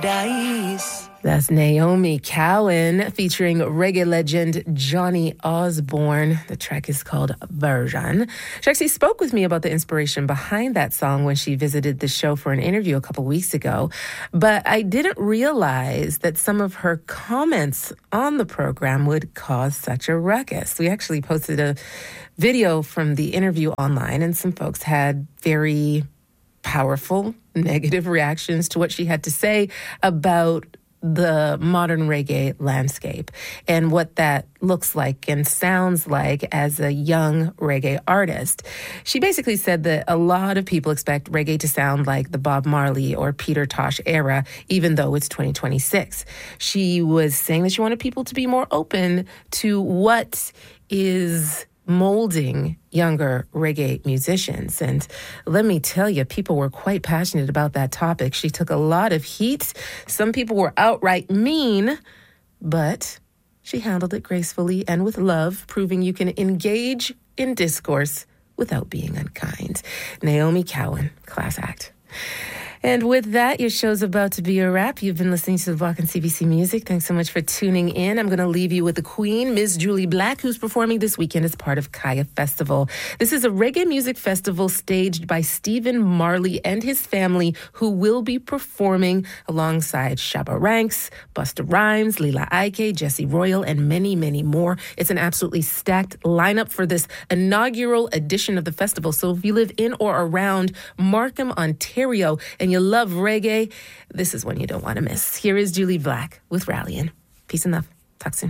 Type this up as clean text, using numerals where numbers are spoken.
That's Naomi Cowan featuring reggae legend Johnny Osborne. The track is called Version. She actually spoke with me about the inspiration behind that song when she visited the show for an interview a couple weeks ago. But I didn't realize that some of her comments on the program would cause such a ruckus. We actually posted a video from the interview online, and some folks had very powerful negative reactions to what she had to say about the modern reggae landscape and what that looks like and sounds like as a young reggae artist. She basically said that a lot of people expect reggae to sound like the Bob Marley or Peter Tosh era, even though it's 2026. She was saying that she wanted people to be more open to what is molding younger reggae musicians. And let me tell you, people were quite passionate about that topic. She took a lot of heat. Some people were outright mean, but she handled it gracefully and with love, proving you can engage in discourse without being unkind. Naomi Cowan, class act. And with that, your show's about to be a wrap. You've been listening to The Block on CBC Music. Thanks so much for tuning in. I'm going to leave you with the Queen, Ms. Julie Black, who's performing this weekend as part of Kaya Festival. This is a reggae music festival staged by Stephen Marley and his family, who will be performing alongside Shabba Ranks, Busta Rhymes, Lila Ike, Jesse Royal, and many, many more. It's an absolutely stacked lineup for this inaugural edition of the festival. So if you live in or around Markham, Ontario, and you love reggae, this is one you don't want to miss. Here is Julie Black with Rallyin'. Peace and love. Talk soon.